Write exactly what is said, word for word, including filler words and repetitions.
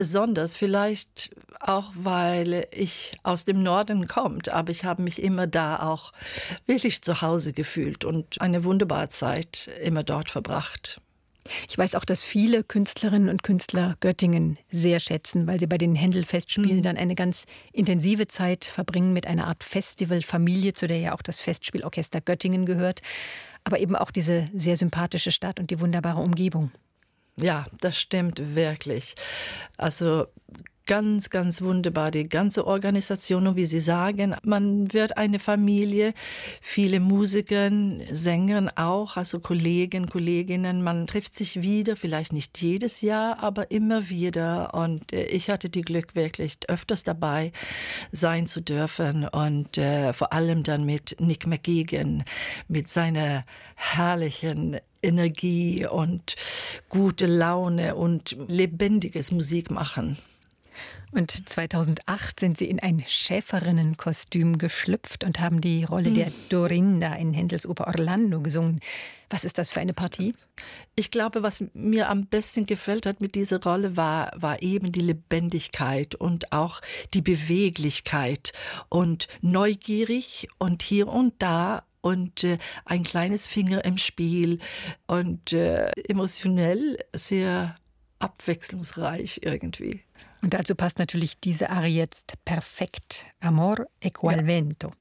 besonders, vielleicht auch, weil ich aus dem Norden komme, aber ich habe mich immer da auch wirklich zu Hause gefühlt und eine wunderbare Zeit immer dort verbracht. Ich weiß auch, dass viele Künstlerinnen und Künstler Göttingen sehr schätzen, weil sie bei den Händel-Festspielen Mhm. dann eine ganz intensive Zeit verbringen mit einer Art Festivalfamilie, zu der ja auch das Festspielorchester Göttingen gehört, aber eben auch diese sehr sympathische Stadt und die wunderbare Umgebung. Ja, das stimmt wirklich. Also ganz, ganz wunderbar, die ganze Organisation. Und wie Sie sagen, man wird eine Familie, viele Musiker, Sänger auch, also Kollegen, Kolleginnen. Man trifft sich wieder, vielleicht nicht jedes Jahr, aber immer wieder. Und äh, ich hatte die Glück, wirklich öfters dabei sein zu dürfen. Und äh, vor allem dann mit Nick McGeegan, mit seiner herrlichen Energie und gute Laune und lebendiges Musikmachen. Und zweitausendacht sind Sie in ein Schäferinnenkostüm geschlüpft und haben die Rolle der Dorinda in Händels Oper Orlando gesungen. Was ist das für eine Partie? Ich glaube, was mir am besten gefällt hat mit dieser Rolle, war, war eben die Lebendigkeit und auch die Beweglichkeit und neugierig und hier und da und äh, ein kleines Finger im Spiel und äh, emotionell sehr abwechslungsreich irgendwie. Und dazu passt natürlich diese Arie jetzt perfekt. Amor e qual Ja. vento.